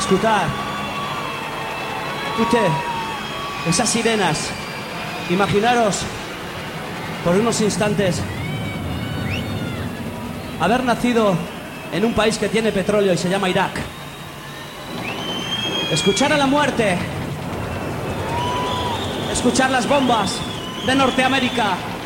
escuchar esas sirenas. Imaginaros por unos instantes haber nacido en un país que tiene petróleo y se llama Irak. Escuchar a la muerte. Escuchar las bombas de Norteamérica.